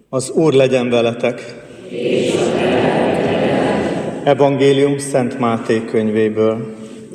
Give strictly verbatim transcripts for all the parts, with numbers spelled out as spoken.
Az Úr legyen veletek! Evangélium Szent Máté könyvéből.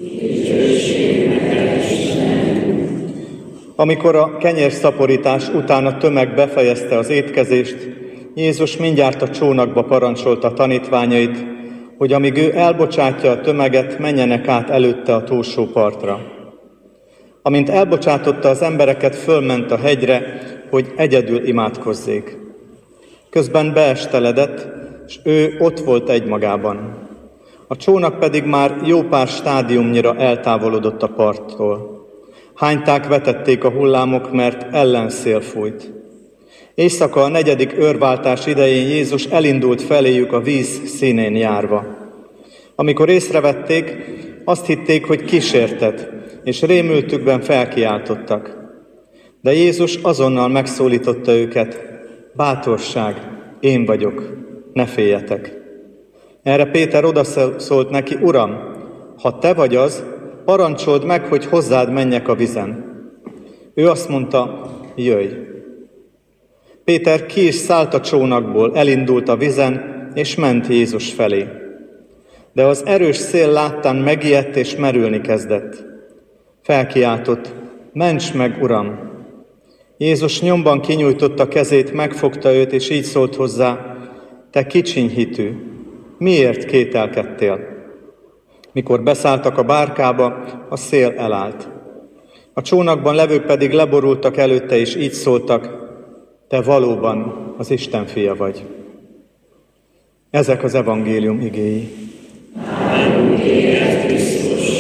Amikor a kenyérszaporítás után a tömeg befejezte az étkezést, Jézus mindjárt a csónakba parancsolta tanítványait, hogy amíg ő elbocsátja a tömeget, menjenek át előtte a túlsó partra. Amint elbocsátotta az embereket, fölment a hegyre, hogy egyedül imádkozzék. Közben beesteledett, és ő ott volt egymagában. A csónak pedig már jó pár stádiumnyira eltávolodott a parttól. Hányták vetették a hullámok, mert ellenszél fújt. Éjszaka a negyedik őrváltás idején Jézus elindult feléjük a víz színén járva. Amikor észrevették, azt hitték, hogy kísértet, és rémültükben felkiáltottak. De Jézus azonnal megszólította őket: bátorság, én vagyok, ne féljetek. Erre Péter odaszólt neki: Uram, ha te vagy az, parancsold meg, hogy hozzád menjek a vizen. Ő azt mondta: jöjj. Péter ki is szállt a csónakból, elindult a vizen, és ment Jézus felé. De az erős szél láttán megijedt és merülni kezdett. Felkiáltott: ments meg, Uram! Jézus nyomban kinyújtotta kezét, megfogta őt, és így szólt hozzá: te kicsiny hitű, miért kételkedtél? Mikor beszálltak a bárkába, a szél elállt. A csónakban levők pedig leborultak előtte, és így szóltak: te valóban az Isten fia vagy. Ezek az evangélium igéi. Áldunk téged, Krisztus!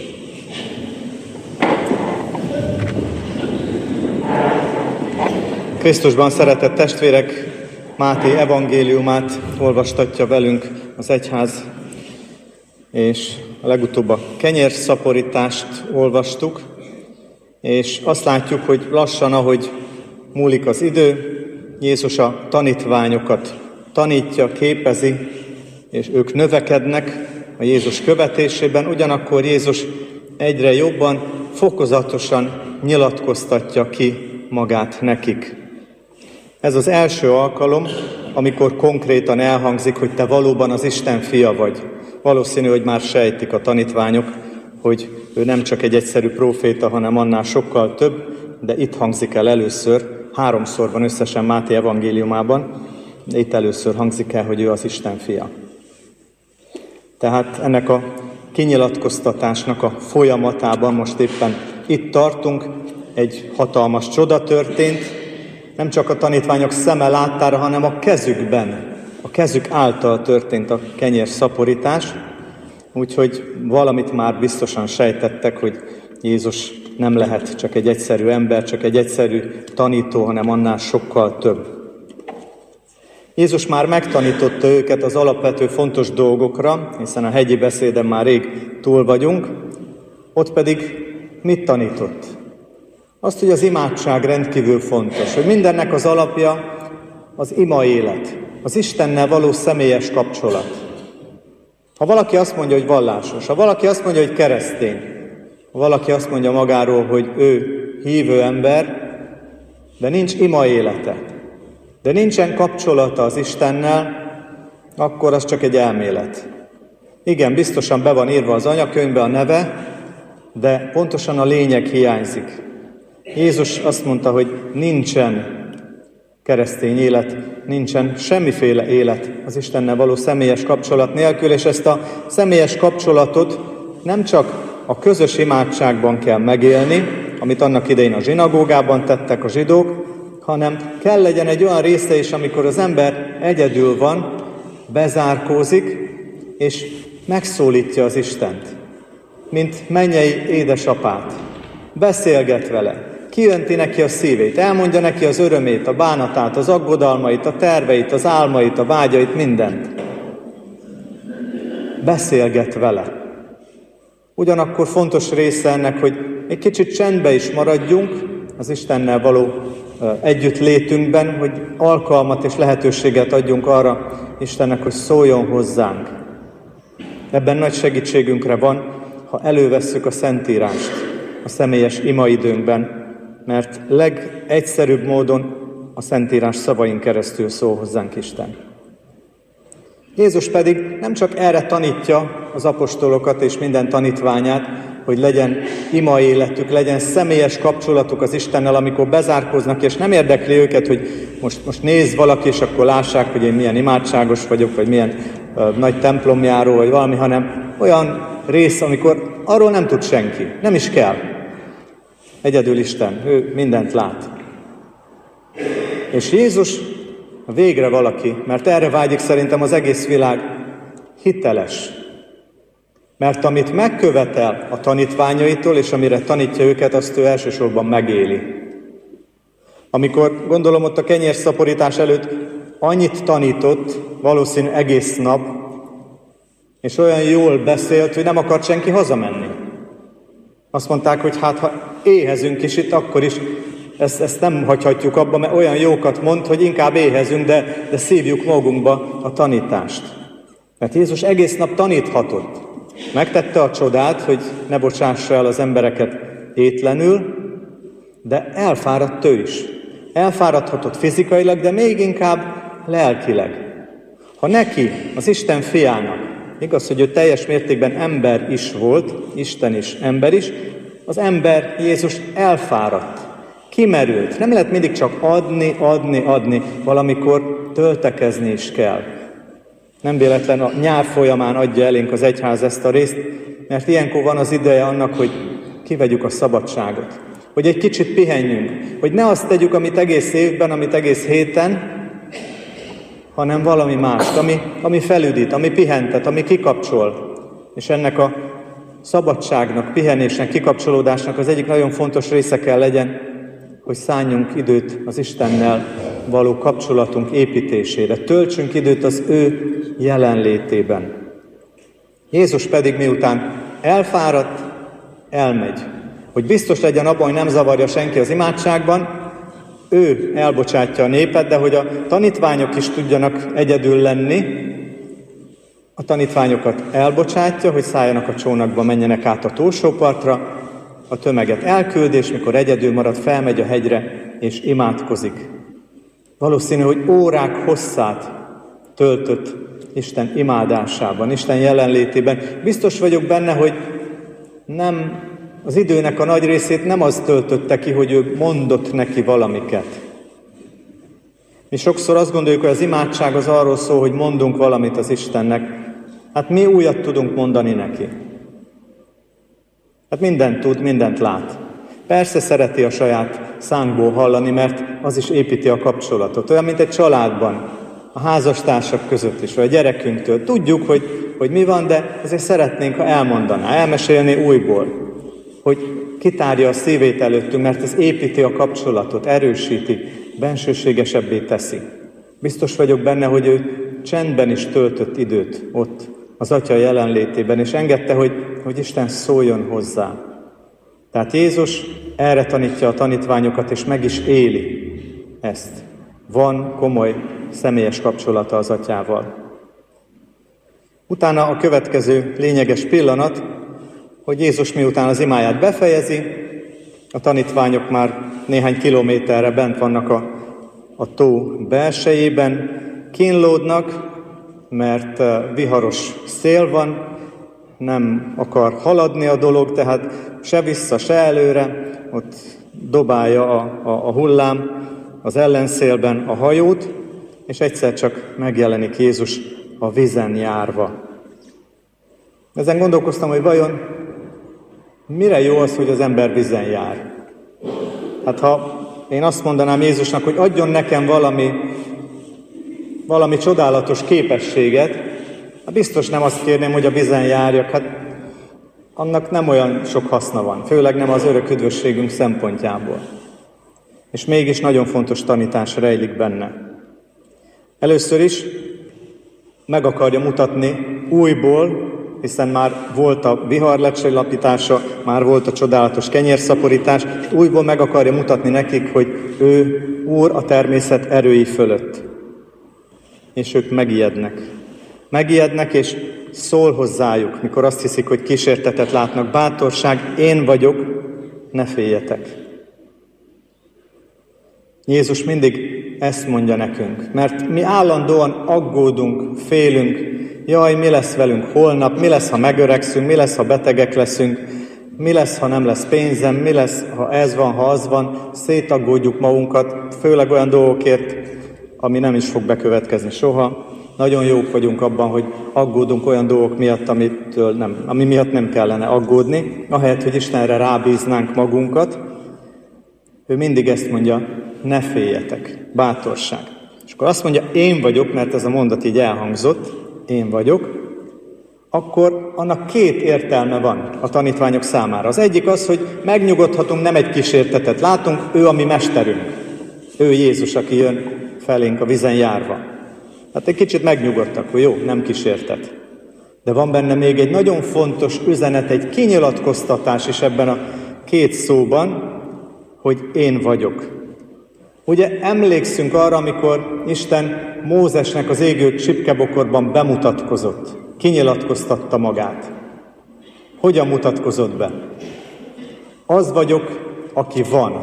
Krisztusban szeretett testvérek, Máté evangéliumát olvastatja velünk az egyház, és a legutóbb a kenyérszaporítást olvastuk, és azt látjuk, hogy lassan, ahogy múlik az idő, Jézus a tanítványokat tanítja, képezi, és ők növekednek a Jézus követésében, ugyanakkor Jézus egyre jobban, fokozatosan nyilatkoztatja ki magát nekik. Ez az első alkalom, amikor konkrétan elhangzik, hogy te valóban az Isten fia vagy. Valószínű, hogy már sejtik a tanítványok, hogy ő nem csak egy egyszerű próféta, hanem annál sokkal több, de itt hangzik el először, háromszor van összesen Máté evangéliumában, de itt először hangzik el, hogy ő az Isten fia. Tehát ennek a kinyilatkoztatásnak a folyamatában most éppen itt tartunk, egy hatalmas csoda történt, nem csak a tanítványok szeme láttára, hanem a kezükben, a kezük által történt a kenyérszaporítás, úgyhogy valamit már biztosan sejtettek, hogy Jézus nem lehet csak egy egyszerű ember, csak egy egyszerű tanító, hanem annál sokkal több. Jézus már megtanította őket az alapvető fontos dolgokra, hiszen a hegyi beszéden már rég túl vagyunk, ott pedig mit tanított? Azt, hogy az imádság rendkívül fontos, hogy mindennek az alapja az ima élet, az Istennel való személyes kapcsolat. Ha valaki azt mondja, hogy vallásos, ha valaki azt mondja, hogy keresztény, ha valaki azt mondja magáról, hogy ő hívő ember, de nincs ima élete, de nincsen kapcsolata az Istennel, akkor az csak egy elmélet. Igen, biztosan be van írva az anyakönyvbe a neve, de pontosan a lényeg hiányzik. Jézus azt mondta, hogy nincsen keresztény élet, nincsen semmiféle élet az Istennel való személyes kapcsolat nélkül, és ezt a személyes kapcsolatot nem csak a közös imádságban kell megélni, amit annak idején a zsinagógában tettek a zsidók, hanem kell legyen egy olyan része is, amikor az ember egyedül van, bezárkózik, és megszólítja az Istent, mint mennyei édesapát. Beszélget vele, kiönti neki a szívét, elmondja neki az örömét, a bánatát, az aggodalmait, a terveit, az álmait, a vágyait, mindent. Beszélget vele. Ugyanakkor fontos része ennek, hogy egy kicsit csendbe is maradjunk az Istennel való együttlétünkben, hogy alkalmat és lehetőséget adjunk arra Istennek, hogy szóljon hozzánk. Ebben nagy segítségünkre van, ha elővesszük a Szentírást a személyes imaidőnkben, mert legegyszerűbb módon a Szentírás szavain keresztül szól hozzánk Isten. Jézus pedig nem csak erre tanítja az apostolokat és minden tanítványát, hogy legyen ima életük, legyen személyes kapcsolatuk az Istennel, amikor bezárkoznak, és nem érdekli őket, hogy most, most nézz valaki, és akkor lássák, hogy én milyen imádságos vagyok, vagy milyen uh, nagy templomjáró, vagy valami, hanem olyan rész, amikor arról nem tud senki, nem is kell. Egyedül Isten, ő mindent lát. És Jézus végre valaki, mert erre vágyik szerintem az egész világ, hiteles. Mert amit megkövetel a tanítványaitól, és amire tanítja őket, azt ő elsősorban megéli. Amikor, gondolom, ott a kenyérszaporítás előtt annyit tanított, valószínű egész nap, és olyan jól beszélt, hogy nem akart senki hazamenni. Azt mondták, hogy hát ha éhezünk is itt, akkor is ezt, ezt nem hagyhatjuk abba, mert olyan jókat mond, hogy inkább éhezünk, de, de szívjuk magunkba a tanítást. Mert Jézus egész nap taníthatott. Megtette a csodát, hogy ne bocsássa el az embereket étlenül, de elfáradt ő is. Elfáradhatott fizikailag, de még inkább lelkileg. Ha neki, az Isten fiának, igaz, hogy ő teljes mértékben ember is volt, Isten is, ember is, az ember, Jézus elfáradt, kimerült. Nem lehet mindig csak adni, adni, adni, valamikor töltekezni is kell. Nem véletlen a nyár folyamán adja elénk az egyház ezt a részt, mert ilyenkor van az ideje annak, hogy kivegyük a szabadságot. Hogy egy kicsit pihenjünk. Hogy ne azt tegyük, amit egész évben, amit egész héten, hanem valami mást, ami, ami felüdít, ami pihentet, ami kikapcsol. És ennek a szabadságnak, pihenésnek, kikapcsolódásnak az egyik nagyon fontos része kell legyen, hogy szálljunk időt az Istennel való kapcsolatunk építésére. Töltsünk időt az ő jelenlétében. Jézus pedig miután elfáradt, elmegy. Hogy biztos legyen abban, hogy nem zavarja senki az imádságban, ő elbocsátja a népet, de hogy a tanítványok is tudjanak egyedül lenni, a tanítványokat elbocsátja, hogy szálljanak a csónakba, menjenek át a túlsó partra, a tömeget elküld, és mikor egyedül marad, felmegy a hegyre, és imádkozik. Valószínű, hogy órák hosszát töltött Isten imádásában, Isten jelenlétében. Biztos vagyok benne, hogy nem, az időnek a nagy részét nem az töltötte ki, hogy ő mondott neki valamiket. Mi sokszor azt gondoljuk, hogy az imádság az arról szól, hogy mondunk valamit az Istennek. Hát mi újat tudunk mondani neki? Hát mindent tud, mindent lát. Persze szereti a saját szánkból hallani, mert az is építi a kapcsolatot. Olyan, mint egy családban, a házastársak között is, vagy a gyerekünktől. Tudjuk, hogy, hogy mi van, de azért szeretnénk, ha elmondaná, elmesélni újból. Hogy kitárja a szívét előttünk, mert ez építi a kapcsolatot, erősíti, bensőségesebbé teszi. Biztos vagyok benne, hogy ő csendben is töltött időt ott, az Atya jelenlétében, és engedte, hogy, hogy Isten szóljon hozzá. Tehát Jézus erre tanítja a tanítványokat, és meg is éli ezt. Van komoly személyes kapcsolata az Atyával. Utána a következő lényeges pillanat, hogy Jézus miután az imáját befejezi, a tanítványok már néhány kilométerre bent vannak a, a tó belsejében, kínlódnak, mert viharos szél van, nem akar haladni a dolog, tehát se vissza, se előre, ott dobálja a, a, a hullám az ellenszélben a hajót, és egyszer csak megjelenik Jézus a vízen járva. Ezen gondolkoztam, hogy vajon mire jó az, hogy az ember vízen jár? Hát ha én azt mondanám Jézusnak, hogy adjon nekem valami, valami csodálatos képességet, hát biztos nem azt kérném, hogy a vízen járjak, hát annak nem olyan sok haszna van, főleg nem az örök üdvösségünk szempontjából. És mégis nagyon fontos tanítás rejlik benne. Először is meg akarja mutatni újból, hiszen már volt a viharlecsillapítása, már volt a csodálatos kenyérszaporítás, és újból meg akarja mutatni nekik, hogy ő Úr a természet erői fölött. És ők megijednek. Megijednek, és szól hozzájuk, mikor azt hiszik, hogy kísértetet látnak. Bátorság, én vagyok, ne féljetek. Jézus mindig ezt mondja nekünk, mert mi állandóan aggódunk, félünk, jaj, mi lesz velünk holnap, mi lesz, ha megöregszünk, mi lesz, ha betegek leszünk, mi lesz, ha nem lesz pénzem, mi lesz, ha ez van, ha az van, szétaggódjuk magunkat, főleg olyan dolgokért, ami nem is fog bekövetkezni soha. Nagyon jók vagyunk abban, hogy aggódunk olyan dolgok miatt, amitől nem, ami miatt nem kellene aggódni, ahelyett, hogy Istenre rábíznánk magunkat. Ő mindig ezt mondja, ne féljetek, bátorság. És akkor azt mondja, én vagyok, mert ez a mondat így elhangzott, én vagyok, akkor annak két értelme van a tanítványok számára. Az egyik az, hogy megnyugodhatunk, nem egy kísértetet látunk, ő a mi mesterünk. Ő Jézus, aki jön felénk a vízen járva. Hát egy kicsit megnyugodtak, hogy jó, nem kísértet. De van benne még egy nagyon fontos üzenet, egy kinyilatkoztatás is ebben a két szóban, hogy én vagyok. Ugye emlékszünk arra, amikor Isten Mózesnek az égő csipkebokorban bemutatkozott, kinyilatkoztatta magát. Hogyan mutatkozott be? Az vagyok, aki van.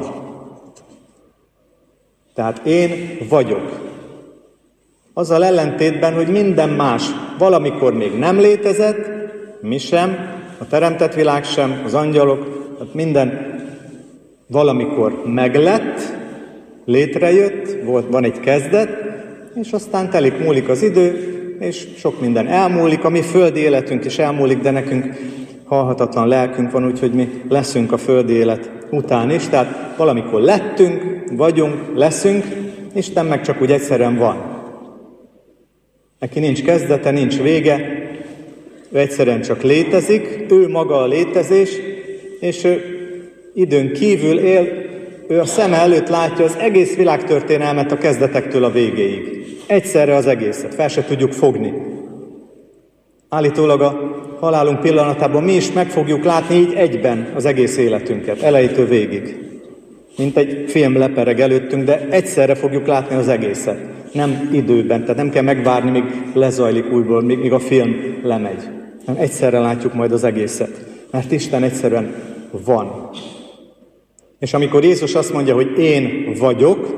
Tehát én vagyok. Azzal ellentétben, hogy minden más valamikor még nem létezett, mi sem, a teremtett világ sem, az angyalok, tehát minden valamikor meglett, létrejött, volt, van egy kezdet, és aztán telik, múlik az idő, és sok minden elmúlik, a mi földi életünk is elmúlik, de nekünk halhatatlan lelkünk van, úgyhogy mi leszünk a földi élet után is, tehát valamikor lettünk, vagyunk, leszünk, Isten meg csak úgy egyszerűen van. Neki nincs kezdete, nincs vége, ő egyszerűen csak létezik, ő maga a létezés, és ő időn kívül él, ő a szeme előtt látja az egész világtörténelmet a kezdetektől a végéig. Egyszerre az egészet, fel se tudjuk fogni. Állítólag a halálunk pillanatában mi is meg fogjuk látni így egyben az egész életünket, elejétől végig. Mint egy film lepereg előttünk, de egyszerre fogjuk látni az egészet. Nem időben, tehát nem kell megvárni, míg lezajlik újból, míg, míg a film lemegy. Nem egyszerre látjuk majd az egészet, mert Isten egyszerűen van. És amikor Jézus azt mondja, hogy én vagyok,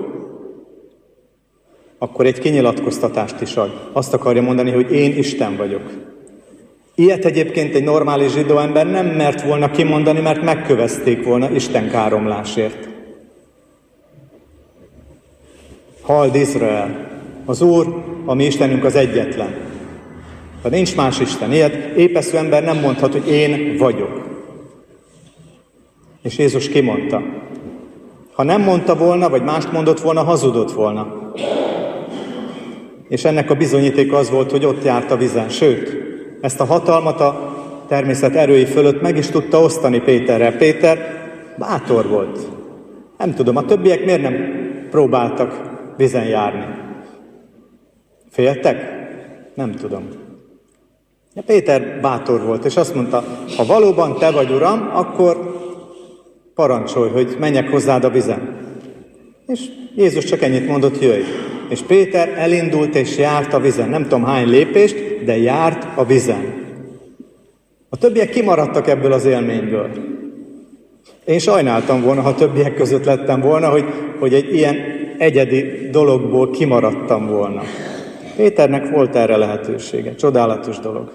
akkor egy kinyilatkoztatást is ad. Azt akarja mondani, hogy én Isten vagyok. Ilyet egyébként egy normális zsidó ember nem mert volna kimondani, mert megkövezték volna Isten káromlásért. Halld Izrael! Az Úr, a mi Istenünk az egyetlen. Tehát nincs más Isten. Ilyet épeszű ember nem mondhat, hogy én vagyok. És Jézus kimondta. Ha nem mondta volna, vagy mást mondott volna, hazudott volna. És ennek a bizonyítéka az volt, hogy ott járt a vízen. Sőt, ezt a hatalmat a természet erői fölött meg is tudta osztani Péterrel. Péter bátor volt. Nem tudom, a többiek miért nem próbáltak vízen járni? Féltek? Nem tudom. De Péter bátor volt, és azt mondta, ha valóban te vagy, Uram, akkor parancsolj, hogy menjek hozzád a vízen. És Jézus csak ennyit mondott, jöjj. És Péter elindult és járt a vízen. Nem tudom hány lépést, de járt a vízen. A többiek kimaradtak ebből az élményből. Én sajnáltam volna, ha többiek között lettem volna, hogy, hogy egy ilyen egyedi dologból kimaradtam volna. Péternek volt erre lehetősége. Csodálatos dolog.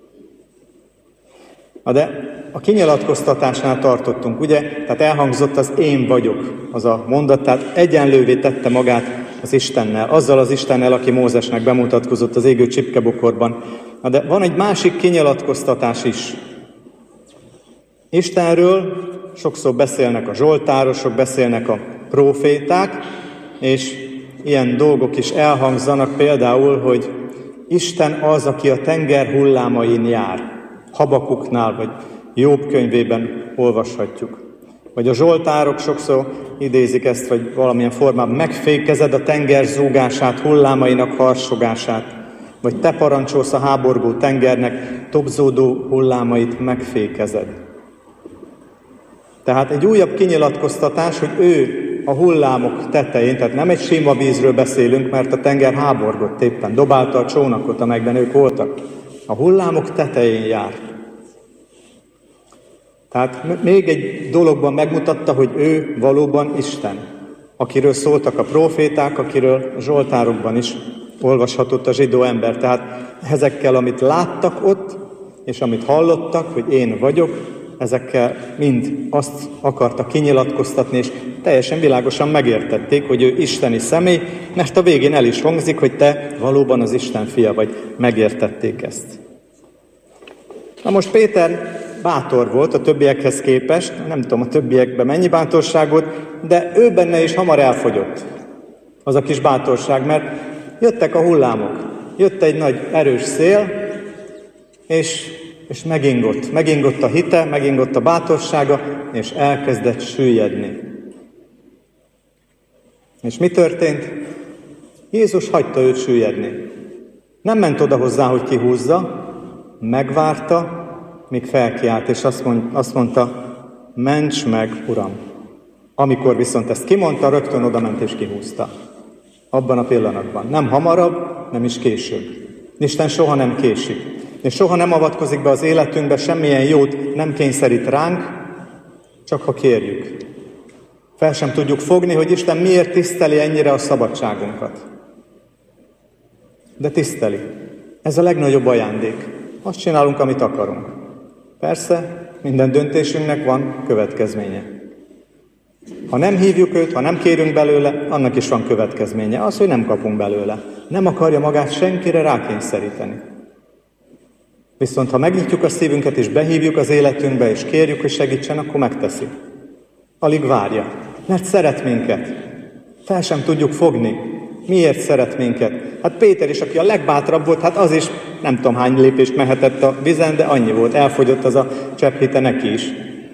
Na de a kinyilatkoztatásnál tartottunk, ugye? Tehát elhangzott az én vagyok, az a mondat, tehát egyenlővé tette magát az Istennel, azzal az Istennel, aki Mózesnek bemutatkozott az égő csipkebokorban. Na de van egy másik kinyilatkoztatás is. Istenről sokszor beszélnek a zsoltárosok, beszélnek a próféták, és ilyen dolgok is elhangzanak, például, hogy Isten az, aki a tenger hullámain jár. Habakuknál, vagy Jobb könyvében olvashatjuk. Vagy a zsoltárok sokszor idézik ezt, vagy valamilyen formában megfékezed a tenger zúgását, hullámainak harsogását, vagy te parancsolsz a háborgó tengernek, tobzódó hullámait megfékezed. Tehát egy újabb kinyilatkoztatás, hogy ő a hullámok tetején, tehát nem egy sima vízről beszélünk, mert a tenger háborgott éppen, dobálta a csónakot, amelyben ők voltak. A hullámok tetején jár. Tehát még egy dologban megmutatta, hogy ő valóban Isten. akiről szóltak a próféták, akiről a zsoltárokban is olvashatott a zsidó ember. Tehát ezekkel, amit láttak ott, és amit hallottak, hogy én vagyok, ezekkel mind azt akarta kinyilatkoztatni, és teljesen világosan megértették, hogy ő isteni személy, mert a végén el is hangzik, hogy te valóban az Isten fia vagy. Megértették ezt. Na most Péter bátor volt a többiekhez képest, nem tudom a többiekben mennyi bátorságot, de ő benne is hamar elfogyott az a kis bátorság, mert jöttek a hullámok, jött egy nagy erős szél, és, és megingott. Megingott a hite, megingott a bátorsága, és elkezdett süllyedni. És mi történt? Jézus hagyta őt süllyedni. Nem ment oda hozzá, hogy kihúzza, megvárta, míg felkiált, és azt, mond, azt mondta, ments meg, Uram. Amikor viszont ezt kimondta, rögtön oda ment és kihúzta. Abban a pillanatban. Nem hamarabb, nem is később. Isten soha nem késik. És soha nem avatkozik be az életünkbe, semmilyen jót nem kényszerít ránk, csak ha kérjük. Fel sem tudjuk fogni, hogy Isten miért tiszteli ennyire a szabadságunkat. De tiszteli. Ez a legnagyobb ajándék. Azt csinálunk, amit akarunk. Persze, minden döntésünknek van következménye. Ha nem hívjuk őt, ha nem kérünk belőle, annak is van következménye. Az, hogy nem kapunk belőle. Nem akarja magát senkire rákényszeríteni. Viszont ha megnyitjuk a szívünket, és behívjuk az életünkbe, és kérjük, hogy segítsen, akkor megteszi. Alig várja. Mert szeret minket. Fel sem tudjuk fogni. Miért szeret minket? Hát Péter is, aki a legbátrabb volt, hát az is nem tudom hány lépést mehetett a vizen, de annyi volt. Elfogyott az a csepp hite neki is.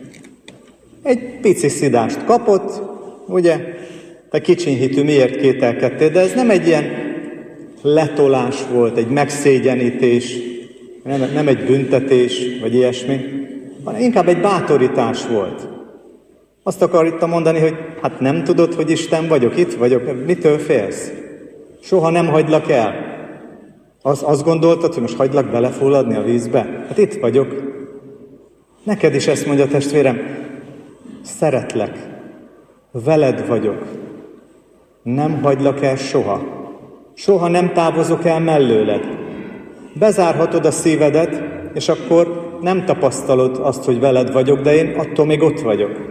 Egy pici szidást kapott, ugye? Te kicsiny hitű, miért kételkedtél? De ez nem egy ilyen letolás volt, egy megszégyenítés, nem, nem egy büntetés, vagy ilyesmi, hanem inkább egy bátorítás volt. Azt akartam mondani, hogy hát nem tudod, hogy Isten vagyok, itt vagyok, mitől félsz? Soha nem hagylak el. Az, azt gondoltad, hogy most hagylak belefulladni a vízbe? Hát itt vagyok. Neked is ezt mondja, testvérem. Szeretlek. Veled vagyok. Nem hagylak el soha. Soha nem távozok el mellőled. Bezárhatod a szívedet, és akkor nem tapasztalod azt, hogy veled vagyok, de én attól még ott vagyok.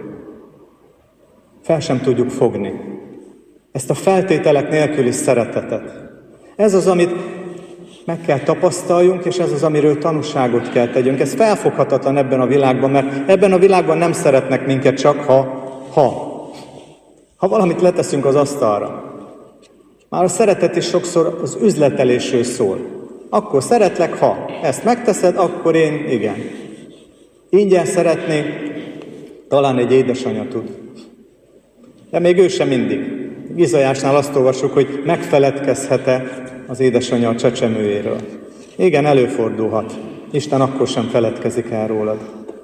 Fel sem tudjuk fogni. Ezt a feltételek nélküli szeretetet. Ez az, amit meg kell tapasztaljunk, és ez az, amiről tanúságot kell tegyünk. Ez felfoghatatlan ebben a világban, mert ebben a világban nem szeretnek minket csak, ha, ha. Ha valamit leteszünk az asztalra. Már a szeretet is sokszor az üzletelésről szól. Akkor szeretlek, ha ezt megteszed, akkor én igen. Ingyen szeretnék, talán egy édesanyja tud. De még ő sem mindig. Izajásnál azt olvassuk, hogy megfeledkezhet-e az édesanyja a csecsemőjéről. Igen, előfordulhat. Isten akkor sem feledkezik el rólad.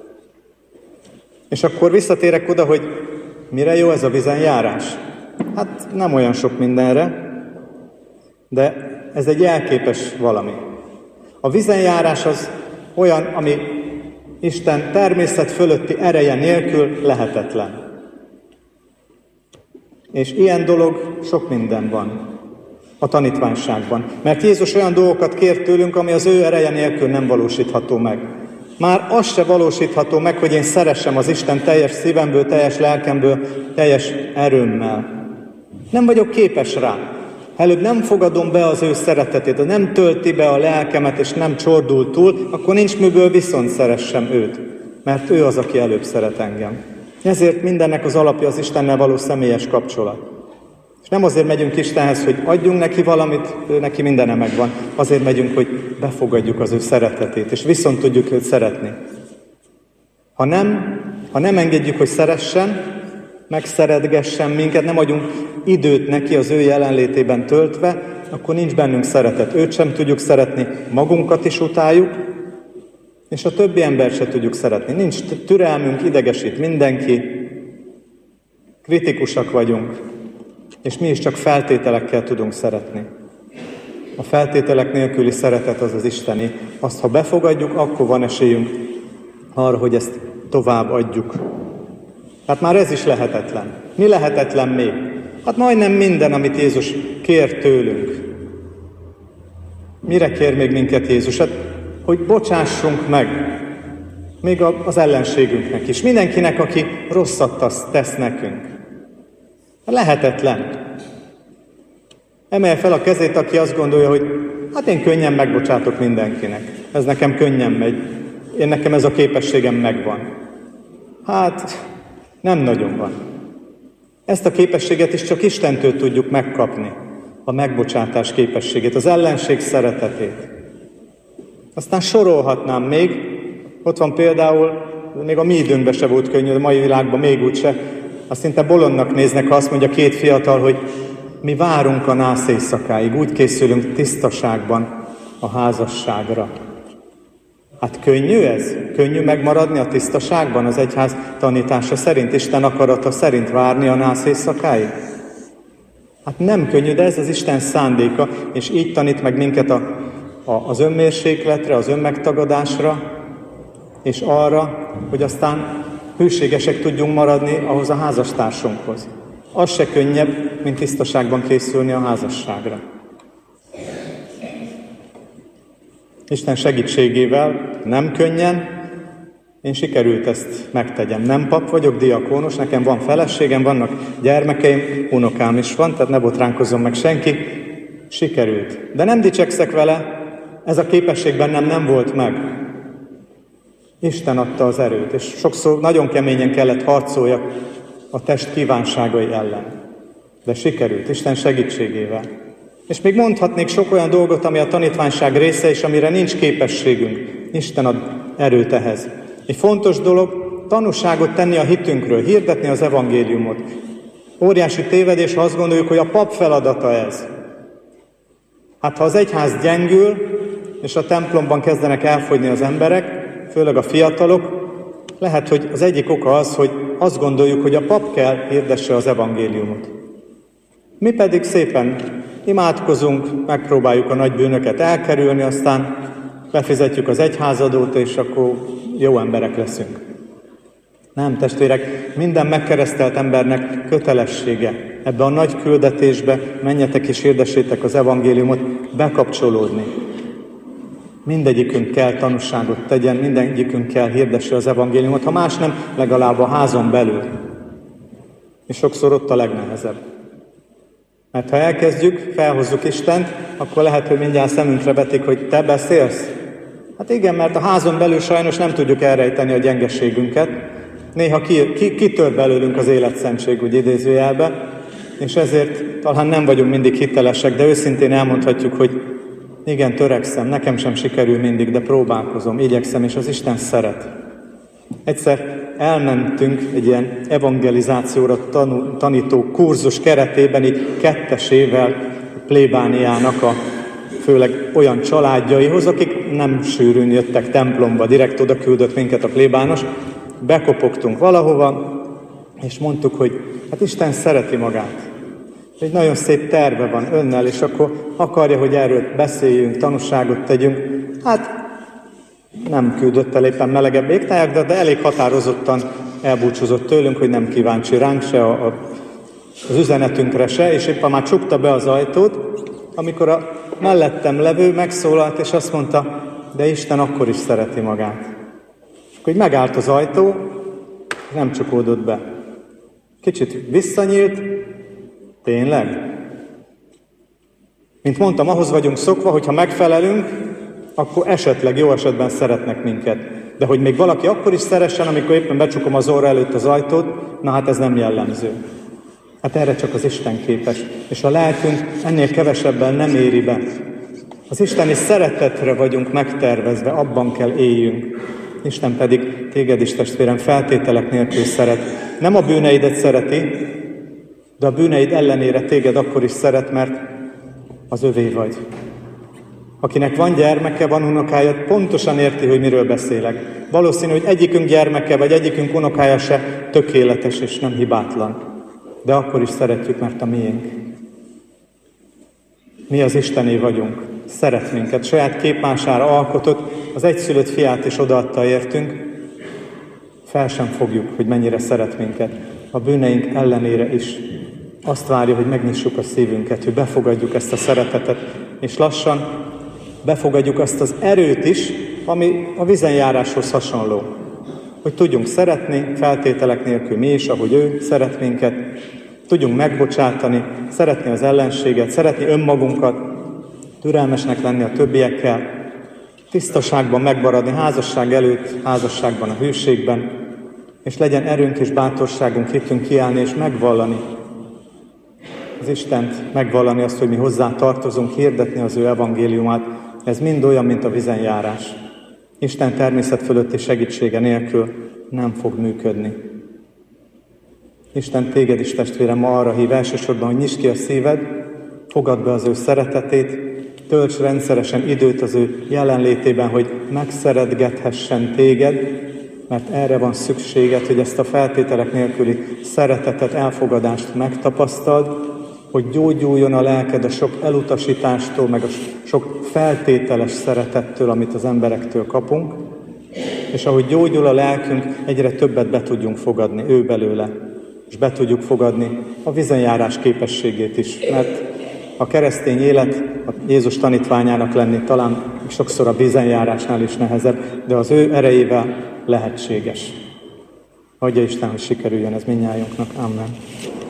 És akkor visszatérek oda, hogy mire jó ez a vizenjárás? Hát nem olyan sok mindenre, de ez egy jelképes valami. A vizenjárás az olyan, ami Isten természet fölötti ereje nélkül lehetetlen. És ilyen dolog sok minden van a tanítványságban. Mert Jézus olyan dolgokat kér tőlünk, ami az ő ereje nélkül nem valósítható meg. Már az se valósítható meg, hogy én szeressem az Isten teljes szívemből, teljes lelkemből, teljes erőmmel. Nem vagyok képes rá. Előbb nem fogadom be az ő szeretetét, ha nem tölti be a lelkemet, és nem csordul túl, akkor nincs miből viszont szeressem őt. Mert ő az, aki előbb szeret engem. Ezért mindennek az alapja az Istennel való személyes kapcsolat. És nem azért megyünk Istenhez, hogy adjunk neki valamit, ő neki mindene megvan. Azért megyünk, hogy befogadjuk az ő szeretetét, és viszont tudjuk őt szeretni. Ha nem, ha nem engedjük, hogy szeressen, megszeretgessen minket, nem adjunk időt neki az ő jelenlétében töltve, akkor nincs bennünk szeretet. Őt sem tudjuk szeretni, magunkat is utáljuk, és a többi embert se tudjuk szeretni. Nincs türelmünk, idegesít mindenki, kritikusak vagyunk, és mi is csak feltételekkel tudunk szeretni. A feltételek nélküli szeretet az az isteni. Azt, ha befogadjuk, akkor van esélyünk arra, hogy ezt tovább adjuk. Tehát már ez is lehetetlen. Mi lehetetlen még? Hát majdnem minden, amit Jézus kér tőlünk. Mire kér még minket Jézus? Hát, hogy bocsássunk meg, még az ellenségünknek is. Mindenkinek, aki rosszat tesz nekünk. Lehetetlen. Emelje fel a kezét, aki azt gondolja, hogy hát én könnyen megbocsátok mindenkinek. Ez nekem könnyen megy. Én nekem ez a képességem megvan. Hát nem nagyon van. Ezt a képességet is csak Istentől tudjuk megkapni. A megbocsátás képességét, az ellenség szeretetét. Aztán sorolhatnám még. Ott van például, még a mi időnkben se volt könnyű, a mai világban még úgyse. Azt szinte bolondnak néznek, ha azt mondja két fiatal, hogy mi várunk a nász éjszakáig, úgy készülünk tisztaságban a házasságra. Hát könnyű ez? Könnyű megmaradni a tisztaságban az egyház tanítása szerint, Isten akarata szerint várni a nász éjszakáig? Hát nem könnyű, de ez az Isten szándéka, és így tanít meg minket a, a, az önmérsékletre, az önmegtagadásra, és arra, hogy aztán hűségesek tudjunk maradni ahhoz a házastársunkhoz. Az se könnyebb, mint tisztaságban készülni a házasságra. Isten segítségével nem könnyen, én sikerült ezt megtegyem. Nem pap vagyok, diakónus, nekem van feleségem, vannak gyermekeim, unokám is van, tehát ne botránkozzon meg senki. Sikerült. De nem dicsekszek vele, ez a képesség bennem nem volt meg. Isten adta az erőt, és sokszor nagyon keményen kellett harcoljak a test kívánságai ellen. De sikerült, Isten segítségével. És még mondhatnék sok olyan dolgot, ami a tanítványság része, és amire nincs képességünk. Isten ad erőt ehhez. Egy fontos dolog, tanúságot tenni a hitünkről, hirdetni az evangéliumot. Óriási tévedés, ha azt gondoljuk, hogy a pap feladata ez. Hát ha az egyház gyengül, és a templomban kezdenek elfogyni az emberek, főleg a fiatalok, lehet, hogy az egyik oka az, hogy azt gondoljuk, hogy a pap kell hirdesse az evangéliumot. Mi pedig szépen imádkozunk, megpróbáljuk a nagy bűnöket elkerülni, aztán befizetjük az egyházadót, és akkor jó emberek leszünk. Nem, testvérek, minden megkeresztelt embernek kötelessége ebbe a nagy küldetésbe, menjetek és hirdessétek az evangéliumot, bekapcsolódni. Mindegyikünk kell tanúságot tegyen, mindegyikünk kell hirdesse az evangéliumot, ha más nem, legalább a házon belül. És sokszor ott a legnehezebb. Mert ha elkezdjük, felhozzuk Istent, akkor lehet, hogy mindjárt szemünkre vetik, hogy te beszélsz. Hát igen, mert a házon belül sajnos nem tudjuk elrejteni a gyengeségünket. Néha ki, ki, kitör belőlünk az életszentség, úgy idézőjelbe, és ezért talán nem vagyunk mindig hitelesek, de őszintén elmondhatjuk, hogy igen, törekszem, nekem sem sikerül mindig, de próbálkozom, igyekszem, és az Isten szeret. Egyszer elmentünk egy ilyen evangelizációra tanul, tanító kurzus keretében, így kettesével plébániának a főleg olyan családjaihoz, akik nem sűrűn jöttek templomba, direkt oda küldött minket a plébános, bekopogtunk valahova, és mondtuk, hogy hát Isten szereti magát. Egy nagyon szép terve van önnel, és akkor akarja, hogy erről beszéljünk, tanúságot tegyünk. Hát nem küldött el éppen melegebb égtájakra, de elég határozottan elbúcsúzott tőlünk, hogy nem kíváncsi ránk se, a, a, az üzenetünkre se, és éppen már csukta be az ajtót, amikor a mellettem levő megszólalt, és azt mondta, de Isten akkor is szereti magát. És akkor így megállt az ajtó, nem csukódott be. Kicsit visszanyílt, tényleg? Mint mondtam, ahhoz vagyunk szokva, hogy ha megfelelünk, akkor esetleg jó esetben szeretnek minket. De hogy még valaki akkor is szeressen, amikor éppen becsukom az orra előtt az ajtót, na hát ez nem jellemző. Hát erre csak az Isten képes. És a lelkünk ennél kevesebben nem éri be. Az isteni szeretetre vagyunk megtervezve, abban kell éljünk. Isten pedig téged is, testvérem, feltételek nélkül szeret. Nem a bűneidet szereti, de a bűneid ellenére téged akkor is szeret, mert az övé vagy. Akinek van gyermeke, van unokája, pontosan érti, hogy miről beszélek. Valószínű, hogy egyikünk gyermeke, vagy egyikünk unokája se tökéletes és nem hibátlan. De akkor is szeretjük, mert a miénk. Mi az Istené vagyunk. Szeret minket. Saját képmására alkotott, az egyszülött fiát is odaadta értünk. Fel sem fogjuk, hogy mennyire szeret minket. A bűneink ellenére is. azt várja, hogy megnyissuk a szívünket, hogy befogadjuk ezt a szeretetet, és lassan befogadjuk azt az erőt is, ami a vizenjáráshoz hasonló. Hogy tudjunk szeretni, feltételek nélkül mi is, ahogy ő szeret minket, tudjunk megbocsátani, szeretni az ellenséget, szeretni önmagunkat, türelmesnek lenni a többiekkel, tisztaságban megmaradni házasság előtt, házasságban, a hűségben, és legyen erőnk és bátorságunk hitünk kiállni és megvallani az Istent, megvallani azt, hogy mi hozzá tartozunk, hirdetni az ő evangéliumát. Ez mind olyan, mint a vizenjárás. Isten természet fölötti segítsége nélkül nem fog működni. Isten téged is, testvérem, ma arra hív elsősorban, hogy nyisd ki a szíved, fogadd be az ő szeretetét, tölts rendszeresen időt az ő jelenlétében, hogy megszeretgethessen téged, mert erre van szükséged, hogy ezt a feltételek nélküli szeretetet, elfogadást megtapasztald, hogy gyógyuljon a lelked a sok elutasítástól, meg a sok feltételes szeretettől, amit az emberektől kapunk, és ahogy gyógyul a lelkünk, egyre többet be tudjunk fogadni ő belőle, és be tudjuk fogadni a vizenjárás képességét is, mert a keresztény élet, a Jézus tanítványának lenni talán sokszor a vizenjárásnál is nehezebb, de az ő erejével lehetséges. Adja Isten, hogy sikerüljön ez mindnyájunknak. Amen.